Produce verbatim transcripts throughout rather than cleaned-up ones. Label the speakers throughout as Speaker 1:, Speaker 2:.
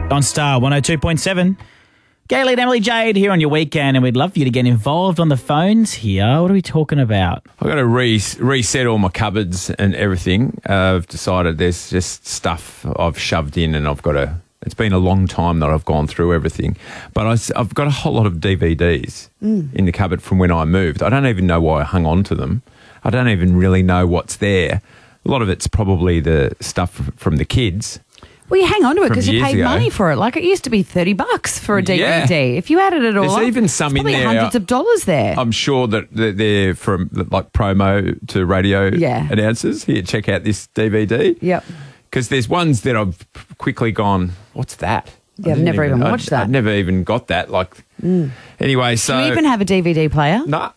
Speaker 1: On Star one oh two point seven. Gayley and Emily Jade here on your weekend, and we'd love for you to get involved on the phones here. What are we talking about?
Speaker 2: I've got to re- reset all my cupboards and everything. Uh, I've decided there's just stuff I've shoved in, and I've got to... It's been a long time that I've gone through everything. But I, I've got a whole lot of D V Ds mm. in the cupboard from when I moved. I don't even know why I hung on to them. I don't even really know what's there. A lot of it's probably the stuff from the kids.
Speaker 3: Well, you hang on to it because you paid
Speaker 2: ago.
Speaker 3: money for it. Like, it used to be thirty bucks for a D V D.
Speaker 2: Yeah.
Speaker 3: If you added it all
Speaker 2: There's
Speaker 3: up,
Speaker 2: even some
Speaker 3: it's
Speaker 2: in
Speaker 3: probably
Speaker 2: there.
Speaker 3: hundreds of dollars there.
Speaker 2: I'm sure that they're from, like, promo to radio
Speaker 3: yeah.
Speaker 2: announcers. Here, check out this D V D.
Speaker 3: Yep.
Speaker 2: Because there's ones that I've quickly gone, what's that?
Speaker 3: Yeah, I've never even, even watched
Speaker 2: I'd,
Speaker 3: that.
Speaker 2: I've never even got that. Like, mm. Anyway, so...
Speaker 3: Do you even have a D V D player?
Speaker 2: No.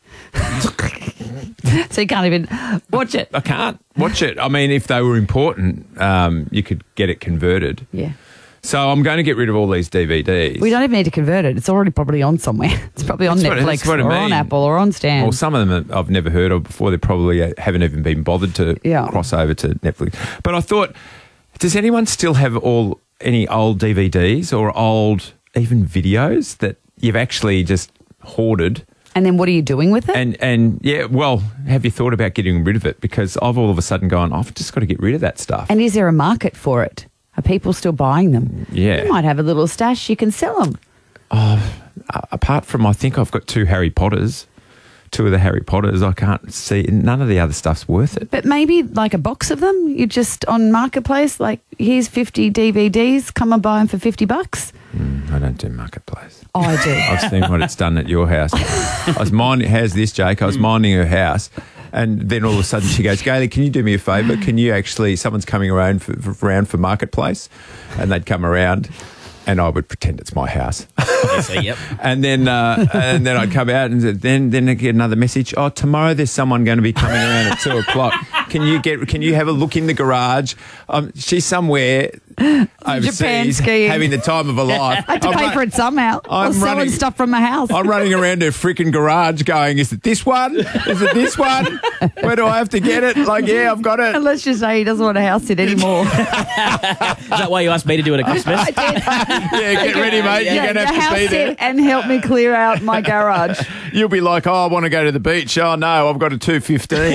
Speaker 3: So you can't even watch it?
Speaker 2: I can't watch it. I mean, if they were important, um, you could get it converted.
Speaker 3: Yeah.
Speaker 2: So I'm going to get rid of all these D V Ds.
Speaker 3: We don't even need to convert it. It's already probably on somewhere. It's probably on
Speaker 2: that's
Speaker 3: Netflix
Speaker 2: what,
Speaker 3: or
Speaker 2: I mean.
Speaker 3: on Apple or on Stan.
Speaker 2: Well, some of them I've never heard of before. They probably haven't even been bothered to
Speaker 3: yeah.
Speaker 2: cross over to Netflix. But I thought, does anyone still have all any old D V Ds or old even videos that you've actually just hoarded?
Speaker 3: And then what are you doing with it?
Speaker 2: And, and yeah, well, have you thought about getting rid of it? Because I've all of a sudden gone, I've just got to get rid of that stuff.
Speaker 3: And is there a market for it? Are people still buying them?
Speaker 2: Yeah.
Speaker 3: You might have a little stash. You can sell them.
Speaker 2: Oh, apart from, I think I've got two Harry Potters. Two of the Harry Potters, I can't see. None of the other stuff's worth it.
Speaker 3: But maybe like a box of them, you just on Marketplace, like here's fifty D V Ds, come and buy them for fifty bucks.
Speaker 2: Mm, I don't do Marketplace.
Speaker 3: Oh, I do.
Speaker 2: I've seen what it's done at your house. I was minding, how's this, Jake? I was minding her house, and then all of a sudden she goes, Gayley, can you do me a favour? Can you actually, someone's coming around for, for, around for Marketplace, and they'd come around, and I would pretend it's my house.
Speaker 1: Obviously, yep.
Speaker 2: And then uh, and then I'd come out, and then then I'd get another message. Oh, tomorrow there's someone going to be coming around at two o'clock. Can you get? Can you have a look in the garage? Um, she's somewhere overseas having the time of her life.
Speaker 3: I had to
Speaker 2: I'm
Speaker 3: pay
Speaker 2: run-
Speaker 3: for it somehow.
Speaker 2: I'm
Speaker 3: or selling
Speaker 2: running-
Speaker 3: stuff from my house.
Speaker 2: I'm running around her freaking garage going, is it this one? Is it this one? Where do I have to get it? Like, yeah, I've got it.
Speaker 3: And let's just say he doesn't want a house sit anymore.
Speaker 1: Is that why you asked me to do it at Christmas?
Speaker 3: I did.
Speaker 2: Yeah, get ready, mate.
Speaker 3: Yeah,
Speaker 2: You're going to
Speaker 3: your
Speaker 2: have to
Speaker 3: house
Speaker 2: be there.
Speaker 3: sit and help me clear out my garage.
Speaker 2: You'll be like, oh, I want to go to the beach. Oh, no, I've got a two fifteen.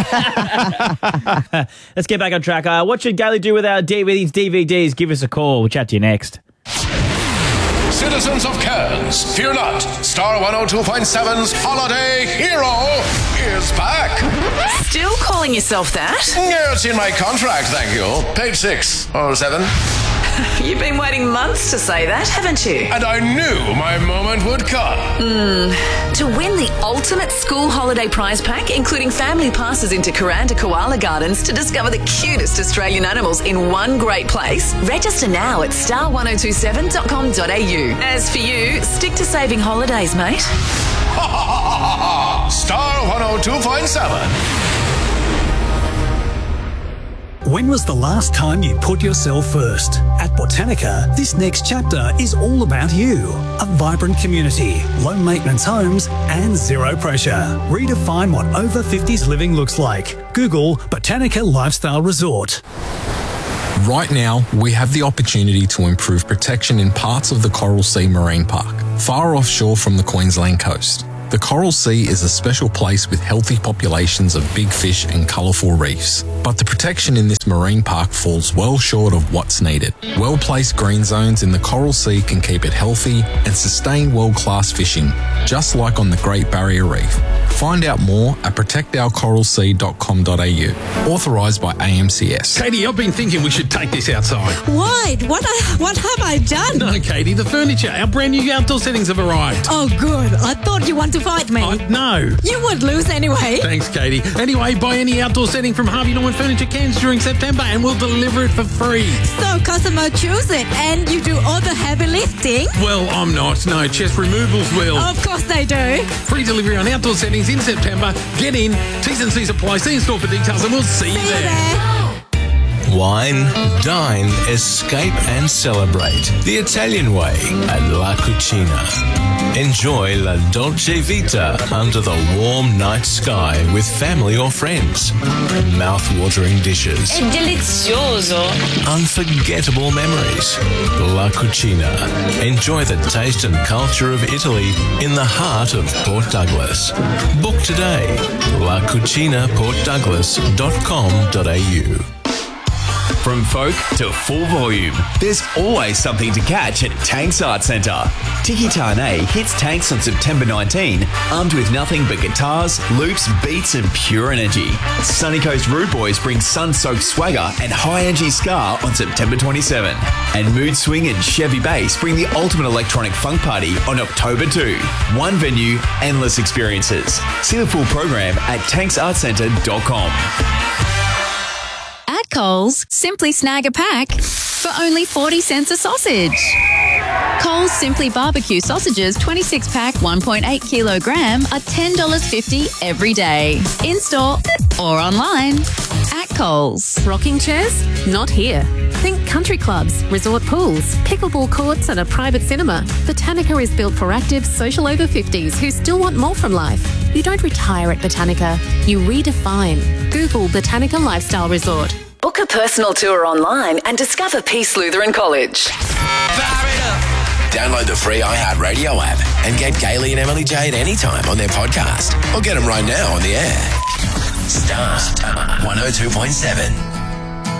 Speaker 1: Let's get back on track. Uh, what should Gayley do with our D V Ds, D V Ds? Give us a call. We'll chat to you next.
Speaker 4: Citizens of Cairns, fear not. Star one oh two point seven's Holiday Hero is back.
Speaker 5: Still calling yourself that?
Speaker 4: Yeah, it's in my contract, thank you. Page six or seven.
Speaker 5: You've been waiting months to say that, haven't you?
Speaker 4: And I knew my moment would come.
Speaker 5: Mm. To win the ultimate school holiday prize pack, including family passes into Kuranda Koala Gardens to discover the cutest Australian animals in one great place, register now at star one oh two seven dot com dot a u. As for you, stick to saving holidays, mate.
Speaker 4: Ha ha ha ha ha! Star one oh two point seven.
Speaker 6: When was the last time you put yourself first? At Botanica, this next chapter is all about you. A vibrant community, low maintenance homes, and zero pressure. Redefine what over fifties living looks like. Google Botanica Lifestyle Resort.
Speaker 7: Right now, we have the opportunity to improve protection in parts of the Coral Sea Marine Park, far offshore from the Queensland coast. The Coral Sea is a special place with healthy populations of big fish and colourful reefs. But the protection in this marine park falls well short of what's needed. Well-placed green zones in the Coral Sea can keep it healthy and sustain world-class fishing, just like on the Great Barrier Reef. Find out more at protect our coral sea dot com dot a u. Authorised by A M C S.
Speaker 8: Katie, I've been thinking we should take this outside.
Speaker 9: Why? What, I, what have I done?
Speaker 8: No, Katie, the furniture, our brand new outdoor settings have arrived.
Speaker 9: Oh, good. I thought you want to fight me.
Speaker 8: Oh, no.
Speaker 9: You would lose anyway.
Speaker 8: Thanks, Katie. Anyway, buy any outdoor setting from Harvey Norman Furniture Cairns during September and we'll deliver it for free.
Speaker 9: So customer choose it and you do all the heavy lifting?
Speaker 8: Well, I'm not. No, Chest Removals will.
Speaker 9: Of course they do.
Speaker 8: Free delivery on outdoor settings in September. Get in. T's and C's apply. See in store for details and we'll see,
Speaker 9: See
Speaker 8: you
Speaker 9: you
Speaker 8: there.
Speaker 9: there.
Speaker 10: Wine, dine, escape and celebrate the Italian way at La Cucina. Enjoy La Dolce Vita under the warm night sky with family or friends. Mouth-watering dishes.
Speaker 11: È delizioso.
Speaker 10: Unforgettable memories. La Cucina. Enjoy the taste and culture of Italy in the heart of Port Douglas. Book today. la cucina port douglas dot com dot a u.
Speaker 12: From folk to full volume, there's always something to catch at Tanks Art Centre. Tiki Tane hits Tanks on September nineteenth, armed with nothing but guitars, loops, beats and pure energy. Sunny Coast Rude Boys bring sun-soaked swagger and high-energy ska on September twenty-seventh. And Mood Swing and Chevy Bass bring the ultimate electronic funk party on October second. One venue, endless experiences. See the full program at tanks art centre dot com.
Speaker 9: At Coles, simply snag a pack for only forty cents a sausage. Coles Simply Barbecue sausages twenty-six pack one point eight kilogram are ten dollars fifty every day. In-store or online. At Coles.
Speaker 13: Rocking chairs? Not here. Think country clubs, resort pools, pickleball courts and a private cinema. Botanica is built for active, social over fifties who still want more from life. You don't retire at Botanica. You redefine. Google Botanica Lifestyle Resort.
Speaker 5: Book a personal tour online and discover Peace Lutheran College.
Speaker 4: Download the free iHeartRadio app and get Gailey and Emily Jade anytime on their podcast. Or get them right now on the air. Star one oh two point seven.